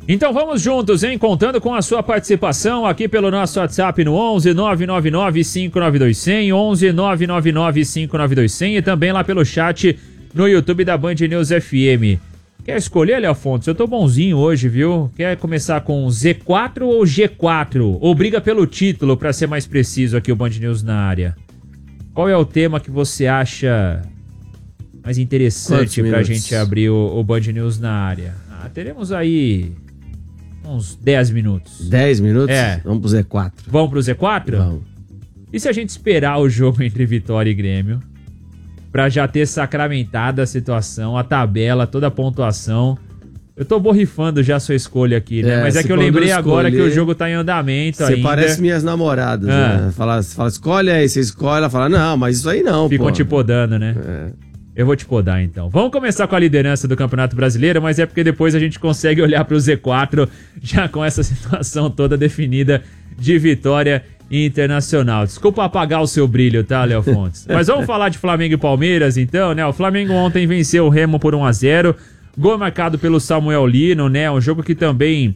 Então vamos juntos, hein? Contando com a sua participação aqui pelo nosso WhatsApp no 11 999 592 100, 11 999 592 100 e também lá pelo chat no YouTube da Band News FM. Quer escolher, Léo Fontes? Eu tô bonzinho hoje, viu? Quer começar com Z4 ou G4? Ou briga pelo título, pra ser mais preciso aqui o Band News na área? Qual é o tema que você acha mais interessante pra gente abrir o Band News na área? Teremos aí uns 10 minutos. 10 minutos? É. Vamos pro Z4. Vamos pro Z4? Vamos. E se a gente esperar o jogo entre Vitória e Grêmio, pra já ter sacramentado a situação, a tabela, toda a pontuação? Eu tô borrifando já a sua escolha aqui, né? Mas é que eu lembrei agora que o jogo tá em andamento ainda. Você parece minhas namoradas, né? Fala, escolhe aí, você escolhe, ela fala, não, mas isso aí não, Ficam te podando, né? Eu vou te podar, então. Vamos começar com a liderança do Campeonato Brasileiro, mas é porque depois a gente consegue olhar pro Z4 já com essa situação toda definida de Vitória Internacional. Desculpa apagar o seu brilho, tá, Léo Fontes? Mas vamos falar de Flamengo e Palmeiras, então, né? O Flamengo ontem venceu o Remo por 1-0. Gol marcado pelo Samuel Lino, né? Um jogo que também,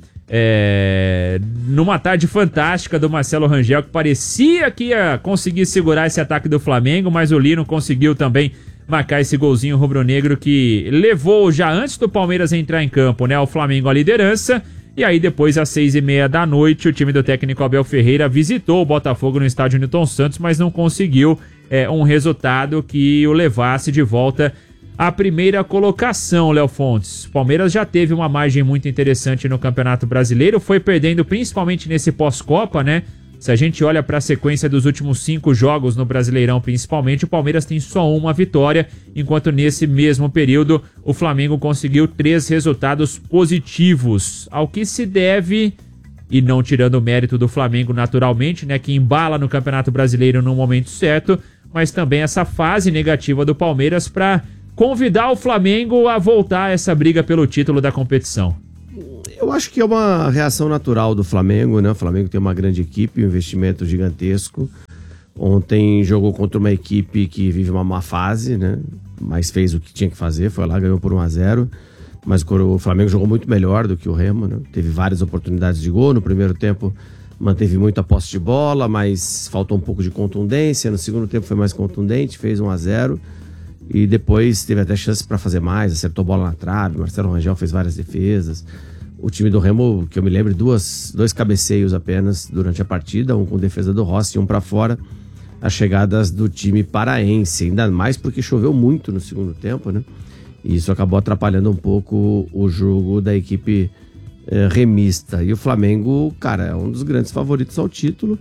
numa tarde fantástica do Marcelo Rangel, que parecia que ia conseguir segurar esse ataque do Flamengo, mas o Lino conseguiu também marcar esse golzinho rubro-negro que levou já antes do Palmeiras entrar em campo, né? O Flamengo à liderança. E aí depois, às 6h30 da noite, o time do técnico Abel Ferreira visitou o Botafogo no estádio Newton Santos, mas não conseguiu um resultado que o levasse de volta à primeira colocação, Léo Fontes. O Palmeiras já teve uma margem muito interessante no Campeonato Brasileiro, foi perdendo principalmente nesse pós-Copa, né? Se a gente olha para a sequência dos últimos 5 jogos no Brasileirão, principalmente, o Palmeiras tem só uma vitória, enquanto nesse mesmo período o Flamengo conseguiu 3 resultados positivos, ao que se deve, e não tirando o mérito do Flamengo naturalmente, né, que embala no Campeonato Brasileiro no momento certo, mas também essa fase negativa do Palmeiras para convidar o Flamengo a voltar a essa briga pelo título da competição. Eu acho que é uma reação natural do Flamengo, né? O Flamengo tem uma grande equipe, um investimento gigantesco. Ontem jogou contra uma equipe que vive uma má fase, né? Mas fez o que tinha que fazer, foi lá, ganhou por 1-0. Mas o Flamengo jogou muito melhor do que o Remo, né? Teve várias oportunidades de gol. No primeiro tempo manteve muita posse de bola, mas faltou um pouco de contundência. No segundo tempo foi mais contundente, fez 1-0. E depois teve até chance para fazer mais, acertou bola na trave, Marcelo Rangel fez várias defesas. O time do Remo, que eu me lembro, dois cabeceios apenas durante a partida, um com defesa do Rossi e um para fora. As chegadas do time paraense, ainda mais porque choveu muito no segundo tempo, né? E isso acabou atrapalhando um pouco o jogo da equipe remista. E o Flamengo, cara, é um dos grandes favoritos ao título,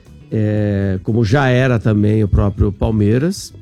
como já era também o próprio Palmeiras.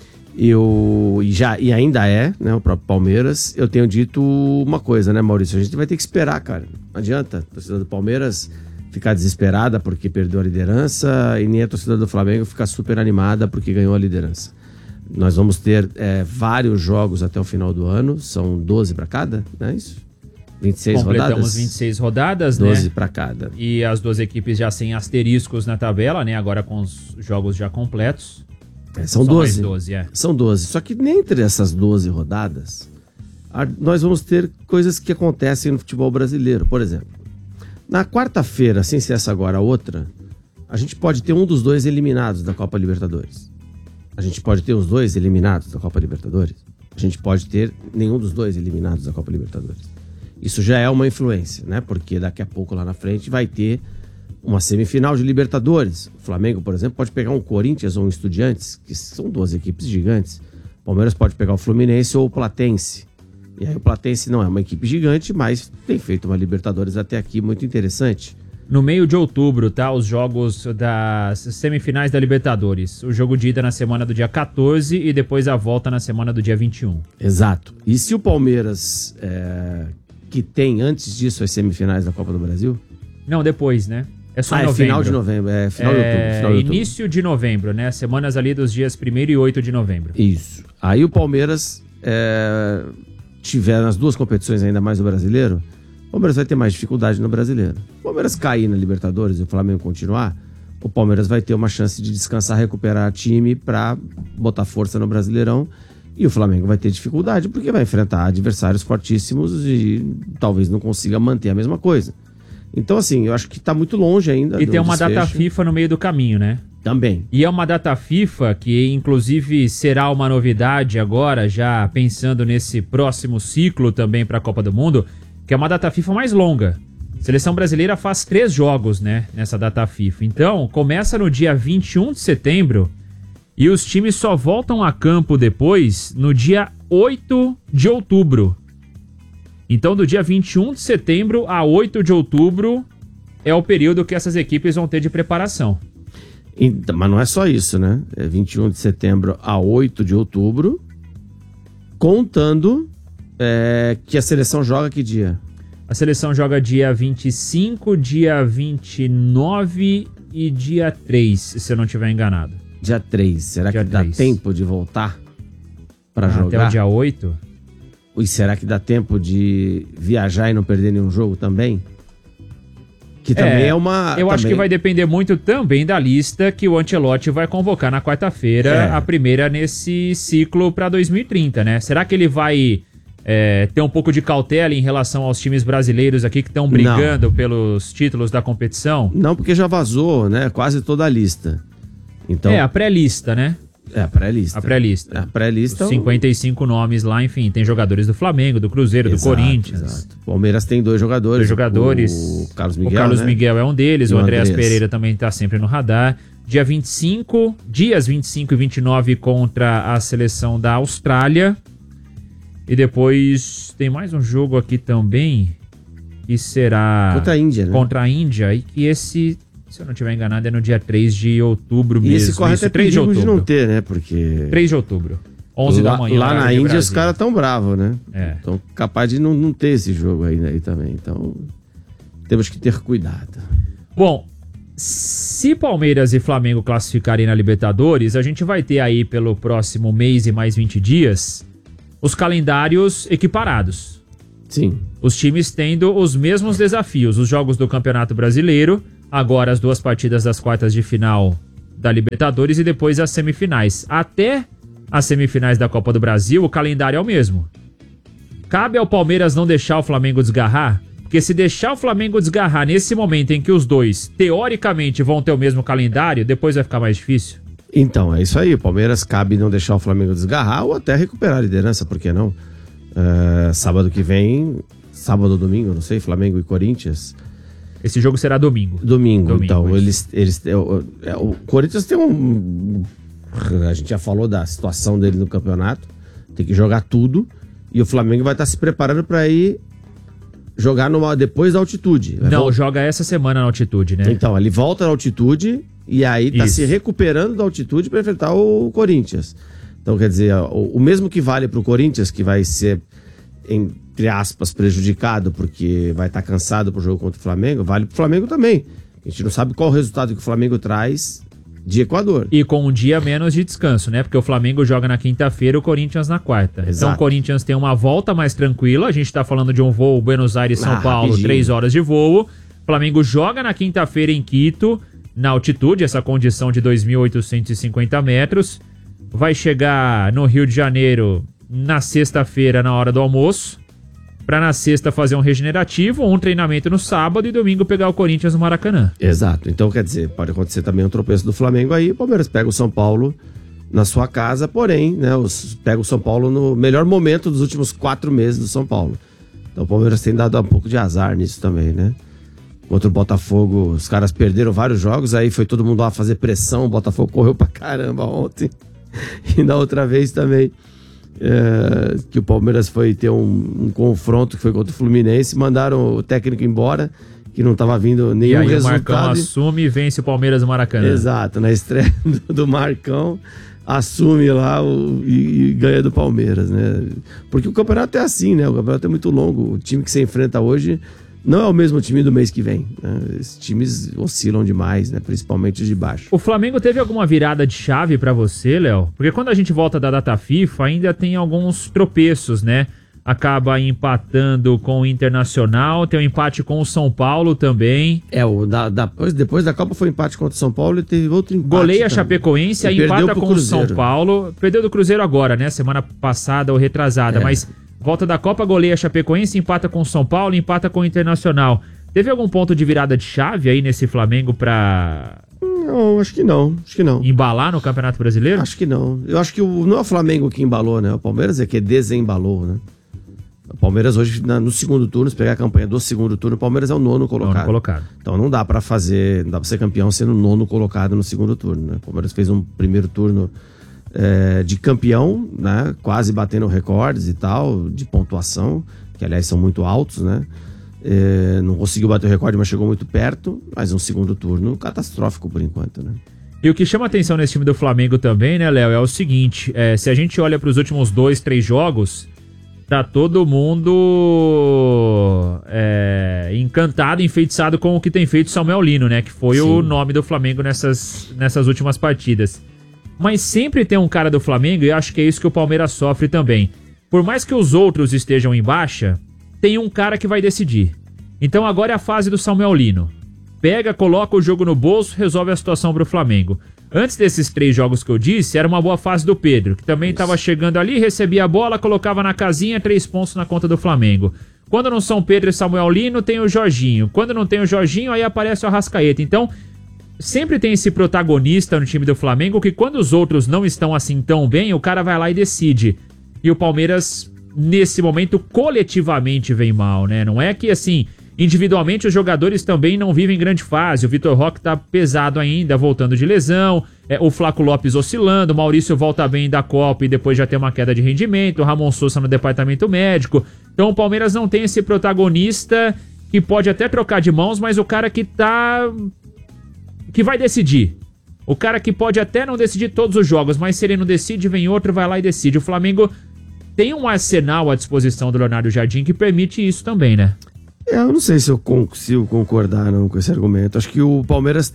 E ainda é, né, o próprio Palmeiras. Eu tenho dito uma coisa, né, Maurício? A gente vai ter que esperar, cara. Não adianta a torcida do Palmeiras ficar desesperada porque perdeu a liderança e nem a torcida do Flamengo ficar super animada porque ganhou a liderança. Nós vamos ter vários jogos até o final do ano, são 12 para cada, não é isso? 26 rodadas? Completamos 26 rodadas, 12 né? para cada. E as duas equipes já sem asteriscos na tabela, né? Agora com os jogos já completos. São 12. 12, São 12. Só que entre essas 12 rodadas, nós vamos ter coisas que acontecem no futebol brasileiro. Por exemplo, na quarta-feira, sem ser essa agora, a outra, a gente pode ter um dos dois eliminados da Copa Libertadores. A gente pode ter os dois eliminados da Copa Libertadores. A gente pode ter nenhum dos dois eliminados da Copa Libertadores. Isso já é uma influência, né? Porque daqui a pouco lá na frente vai ter uma semifinal de Libertadores. O Flamengo, por exemplo, pode pegar um Corinthians ou um Estudiantes, que são duas equipes gigantes. O Palmeiras pode pegar o Fluminense ou o Platense. E aí o Platense não é uma equipe gigante, mas tem feito uma Libertadores até aqui muito interessante. No meio de outubro, tá? Os jogos das semifinais da Libertadores. O jogo de ida na semana do dia 14 e depois a volta na semana do dia 21. Exato. E se o Palmeiras, que tem antes disso as semifinais da Copa do Brasil? Não, depois, né? É só novembro. Final de novembro, final de outubro. Início de novembro, né? Semanas ali dos dias 1º e 8 de novembro. Isso. Aí o Palmeiras tiver nas duas competições ainda mais do Brasileiro, o Palmeiras vai ter mais dificuldade no Brasileiro. O Palmeiras cair na Libertadores e o Flamengo continuar, o Palmeiras vai ter uma chance de descansar, recuperar time para botar força no Brasileirão E o Flamengo vai ter dificuldade porque vai enfrentar adversários fortíssimos e talvez não consiga manter a mesma coisa. Então, assim, eu acho que tá muito longe ainda. E tem uma data FIFA no meio do caminho, né? Também. E é uma data FIFA que, inclusive, será uma novidade agora, já pensando nesse próximo ciclo também para a Copa do Mundo, que é uma data FIFA mais longa. A seleção brasileira faz 3 jogos, né, nessa data FIFA. Então, começa no dia 21 de setembro e os times só voltam a campo depois no dia 8 de outubro. Então, do dia 21 de setembro a 8 de outubro é o período que essas equipes vão ter de preparação. Mas não é só isso, né? É 21 de setembro a 8 de outubro, contando que a seleção joga que dia? A seleção joga dia 25, dia 29 e dia 3, se eu não estiver enganado. Dia 3. Será dia que dá 3. tempo de voltar para jogar? Até o dia 8? E será que dá tempo de viajar e não perder nenhum jogo também? Que também é uma... Eu acho que vai depender muito também da lista que o Ancelotti vai convocar na quarta-feira, a primeira nesse ciclo para 2030, né? Será que ele vai ter um pouco de cautela em relação aos times brasileiros aqui que estão brigando pelos títulos da competição? Não, porque já vazou, né? Quase toda a lista. Então... a pré-lista, né? A pré-lista. A pré-lista. A pré-lista. 55 nomes lá, enfim. Tem jogadores do Flamengo, do Cruzeiro, do Corinthians. Exato. Palmeiras tem 2 jogadores. 2 jogadores. O Carlos Miguel. O Carlos Miguel é um deles. O Andreas Andreas Pereira também tá sempre no radar. Dias 25 e 29 contra a seleção da Austrália. E depois tem mais um jogo aqui também. Que será... Contra a Índia, né? Contra a Índia. E que esse... Se eu não estiver enganado, é no dia 3 de outubro mesmo. E esse corre até 3 de outubro. de não ter, né? Porque... 3 de outubro. 11 da manhã. Lá na Índia os caras tão bravos, né? Então, capaz de não ter esse jogo aí também. Então, temos que ter cuidado. Bom, se Palmeiras e Flamengo classificarem na Libertadores, a gente vai ter aí pelo próximo mês e mais 20 dias os calendários equiparados. Sim. Os times tendo os mesmos desafios. Os jogos do Campeonato Brasileiro, agora as 2 partidas das quartas de final da Libertadores e depois as semifinais. Até as semifinais da Copa do Brasil, o calendário é o mesmo. Cabe ao Palmeiras não deixar o Flamengo desgarrar? Porque se deixar o Flamengo desgarrar nesse momento em que os dois, teoricamente, vão ter o mesmo calendário, depois vai ficar mais difícil. Então, é isso aí. O Palmeiras cabe não deixar o Flamengo desgarrar ou até recuperar a liderança, por que não? Sábado que vem, sábado ou domingo, não sei, Flamengo e Corinthians... Esse jogo será domingo. Domingo, então. O Corinthians tem a gente já falou da situação dele no campeonato. Tem que jogar tudo. E o Flamengo vai estar se preparando para ir jogar depois da altitude. Joga essa semana na altitude, né? Então, ele volta na altitude e aí tá se recuperando da altitude para enfrentar o Corinthians. Então, quer dizer, o mesmo que vale pro Corinthians, que vai ser... entre aspas, prejudicado porque vai estar cansado pro jogo contra o Flamengo, vale pro Flamengo também. A gente não sabe qual o resultado que o Flamengo traz de Equador. E com um dia menos de descanso, né? Porque o Flamengo joga na quinta-feira e o Corinthians na quarta. Exato. Então o Corinthians tem uma volta mais tranquila. A gente tá falando de um voo Buenos Aires-São Paulo, rapidinho. 3 horas de voo. O Flamengo joga na quinta-feira em Quito, na altitude, essa condição de 2.850 metros. Vai chegar no Rio de Janeiro na sexta-feira, na hora do almoço, para na sexta fazer um regenerativo, um treinamento no sábado e domingo pegar o Corinthians no Maracanã. Exato. Então, quer dizer, pode acontecer também um tropeço do Flamengo aí, o Palmeiras pega o São Paulo na sua casa, porém, né, pega o São Paulo no melhor momento dos últimos 4 meses do São Paulo. Então o Palmeiras tem dado um pouco de azar nisso também, né? Contra o Botafogo, os caras perderam vários jogos, aí foi todo mundo lá fazer pressão, o Botafogo correu pra caramba ontem. E na outra vez também, que o Palmeiras foi ter um confronto que foi contra o Fluminense, mandaram o técnico embora, que não estava vindo nenhum resultado. O Marcão assume e vence o Palmeiras no Maracanã. Exato, na estreia do Marcão, assume lá e ganha do Palmeiras, né? Porque o campeonato é assim, né? O campeonato é muito longo. O time que você enfrenta hoje não é o mesmo time do mês que vem, né? Esses times oscilam demais, né? Principalmente os de baixo. O Flamengo teve alguma virada de chave pra você, Léo? Porque quando a gente volta da data FIFA, ainda tem alguns tropeços, né? acaba empatando com o Internacional, tem um empate com o São Paulo também. Depois da Copa foi empate contra o São Paulo e teve outro empate. Goleia a Chapecoense, aí empata com o São Paulo. Perdeu do Cruzeiro agora, né? Semana passada ou retrasada, mas volta da Copa, goleia a Chapecoense, empata com o São Paulo, empata com o Internacional. Teve algum ponto de virada de chave aí nesse Flamengo pra... Não, acho que não. Embalar no Campeonato Brasileiro? Acho que não. Eu acho que não é o Flamengo que embalou, né? O Palmeiras é que desembalou, né? O Palmeiras hoje, no segundo turno, se pegar a campanha do segundo turno, o Palmeiras é o nono colocado. Então não dá pra ser campeão sendo o nono colocado no segundo turno, né? O Palmeiras fez um primeiro turno de campeão, né? Quase batendo recordes e tal, de pontuação, que aliás são muito altos, né? Não conseguiu bater o recorde, mas chegou muito perto. Mas um segundo turno catastrófico por enquanto, né? E o que chama atenção nesse time do Flamengo também, né, Léo, é o seguinte, se a gente olha para os últimos 2, 3 jogos, tá todo mundo encantado, enfeitiçado com o que tem feito Samuel Lino, né? Que foi o nome do Flamengo nessas últimas partidas. Mas sempre tem um cara do Flamengo, e acho que é isso que o Palmeiras sofre também. Por mais que os outros estejam em baixa, tem um cara que vai decidir. Então agora é a fase do Samuel Lino. Pega, coloca o jogo no bolso, resolve a situação pro Flamengo. Antes desses 3 jogos que eu disse, era uma boa fase do Pedro, que também estava chegando ali, recebia a bola, colocava na casinha, 3 pontos na conta do Flamengo. Quando não são Pedro e Samuel Lino, tem o Jorginho. Quando não tem o Jorginho, aí aparece o Arrascaeta. Então, sempre tem esse protagonista no time do Flamengo, que quando os outros não estão assim tão bem, o cara vai lá e decide. E o Palmeiras, nesse momento, coletivamente vem mal, né? Não é que, assim, individualmente os jogadores também não vivem grande fase. O Vitor Roque tá pesado ainda, voltando de lesão. O Flaco Lopes oscilando. O Maurício volta bem da Copa e depois já tem uma queda de rendimento. O Ramon Sousa no departamento médico. Então o Palmeiras não tem esse protagonista que pode até trocar de mãos, mas o cara que vai decidir. O cara que pode até não decidir todos os jogos, mas se ele não decide, vem outro, vai lá e decide. O Flamengo tem um arsenal à disposição do Leonardo Jardim que permite isso também, né? Eu não sei se eu consigo concordar não, com esse argumento. Acho que o Palmeiras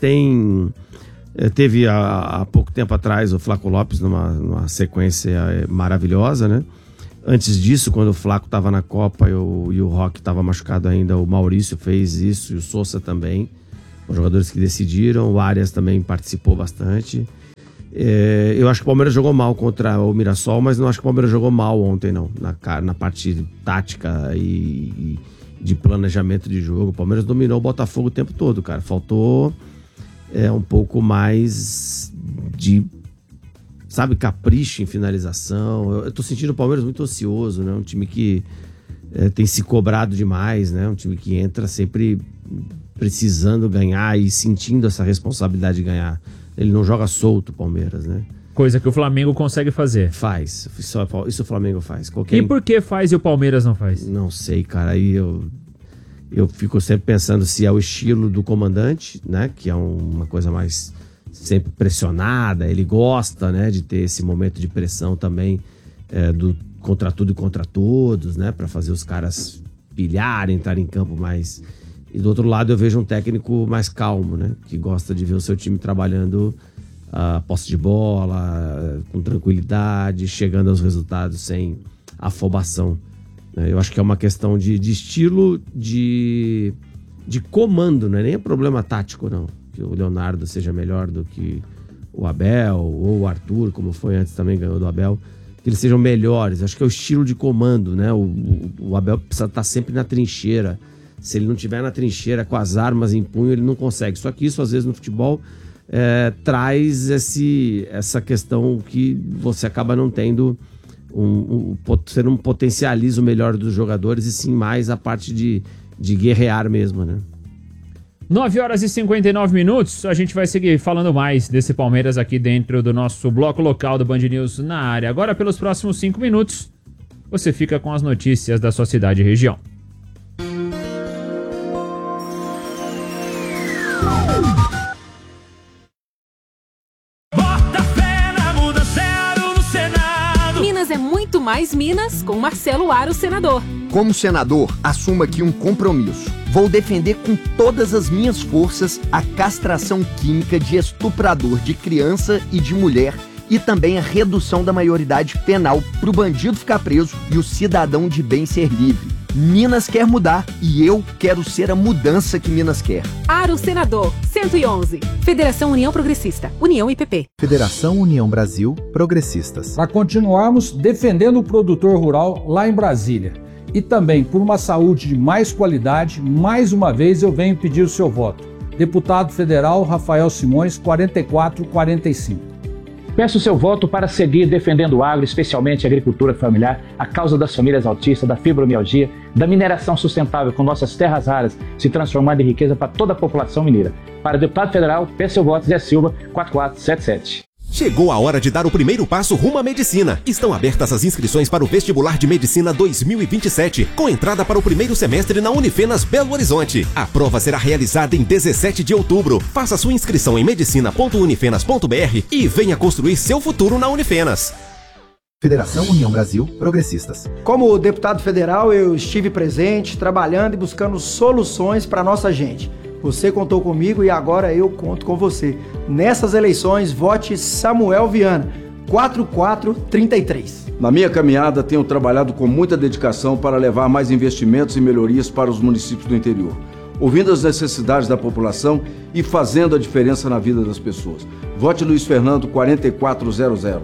teve há pouco tempo atrás o Flaco Lopes numa sequência maravilhosa, né? Antes disso, quando o Flaco estava na Copa e o Roque estava machucado ainda, o Maurício fez isso e o Sousa também. Os jogadores que decidiram, o Arias também participou bastante. Eu acho que o Palmeiras jogou mal contra o Mirassol, mas não acho que o Palmeiras jogou mal ontem, não. Na parte tática e de planejamento de jogo. O Palmeiras dominou o Botafogo o tempo todo, cara. Faltou um pouco mais de, sabe, capricho em finalização. Eu tô sentindo o Palmeiras muito ocioso, né? Um time que tem se cobrado demais, né? Um time que entra sempre precisando ganhar e sentindo essa responsabilidade de ganhar. Ele não joga solto, o Palmeiras, né? Coisa que o Flamengo consegue fazer. Faz. Isso o Flamengo faz. E por que faz e o Palmeiras não faz? Não sei, cara. Aí eu fico sempre pensando se é o estilo do comandante, né? Que é uma coisa mais sempre pressionada. Ele gosta, né? De ter esse momento de pressão também do contra tudo e contra todos, né? Pra fazer os caras pilharem, entrar em campo mais... E do outro lado eu vejo um técnico mais calmo, né? Que gosta de ver o seu time trabalhando a posse de bola, com tranquilidade, chegando aos resultados sem afobação. Eu acho que é uma questão de estilo, de comando, não é nem problema tático, não. Que o Leonardo seja melhor do que o Abel, ou o Arthur, como foi antes, também ganhou do Abel. Que eles sejam melhores. Acho que é o estilo de comando, né? O Abel precisa estar sempre na trincheira. Se ele não estiver na trincheira com as armas em punho, ele não consegue. Só que isso, às vezes, no futebol... traz essa questão que você acaba não tendo você não potencializa o melhor dos jogadores e sim mais a parte de guerrear mesmo, né? 9h59, a gente vai seguir falando mais desse Palmeiras aqui dentro do nosso bloco local do Band News na área. Agora, pelos próximos 5 minutos, você fica com as notícias da sua cidade e região. Mais Minas com Marcelo Aro, senador. Como senador, assumo aqui um compromisso. Vou defender com todas as minhas forças a castração química de estuprador de criança e de mulher e também a redução da maioridade penal para o bandido ficar preso e o cidadão de bem ser livre. Minas quer mudar e eu quero ser a mudança que Minas quer. Aro Senador, 111. Federação União Progressista, União IPP. Federação União Brasil, Progressistas. Para continuarmos defendendo o produtor rural lá em Brasília e também por uma saúde de mais qualidade, mais uma vez eu venho pedir o seu voto. Deputado Federal Rafael Simões, 4445. Peço seu voto para seguir defendendo o agro, especialmente a agricultura familiar, a causa das famílias autistas, da fibromialgia, da mineração sustentável com nossas terras raras se transformando em riqueza para toda a população mineira. Para deputado federal, peço seu voto, Zé Silva, 4477. Chegou a hora de dar o primeiro passo rumo à medicina. Estão abertas as inscrições para o Vestibular de Medicina 2027, com entrada para o primeiro semestre na Unifenas Belo Horizonte. A prova será realizada em 17 de outubro. Faça sua inscrição em medicina.unifenas.br e venha construir seu futuro na Unifenas. Federação União Brasil, Progressistas. Como deputado federal, eu estive presente, trabalhando e buscando soluções para nossa gente. Você contou comigo e agora eu conto com você. Nessas eleições, vote Samuel Viana, 4433. Na minha caminhada, tenho trabalhado com muita dedicação para levar mais investimentos e melhorias para os municípios do interior, ouvindo as necessidades da população e fazendo a diferença na vida das pessoas. Vote Luiz Fernando, 4400.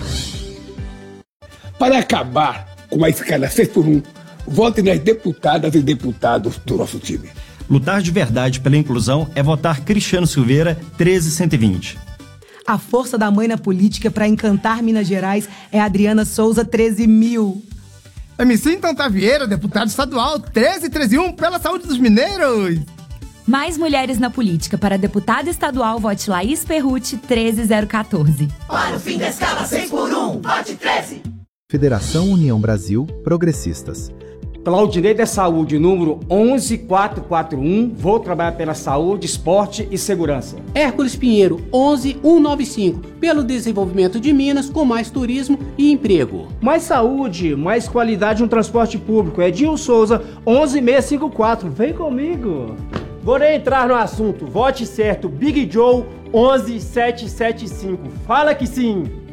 Para acabar com a escala 6x1, vote nas deputadas e deputados do nosso time. Lutar de verdade pela inclusão é votar Cristiano Silveira, 13120. A força da mãe na política para encantar Minas Gerais é Adriana Souza, 13.000. MC Tanta Vieira, deputado estadual, 13131, pela saúde dos mineiros. Mais mulheres na política. Para deputada estadual, vote Laís Perrucci, 13014. Para o fim da escala 6x1, vote 13. Federação União Brasil, Progressistas. Claudinei da Saúde, número 11441, vou trabalhar pela saúde, esporte e segurança. Hércules Pinheiro, 11195, pelo desenvolvimento de Minas com mais turismo e emprego. Mais saúde, mais qualidade no transporte público. Edil Souza, 11654, vem comigo. Vou nem entrar no assunto, vote certo, Big Joe, 11775, fala que sim.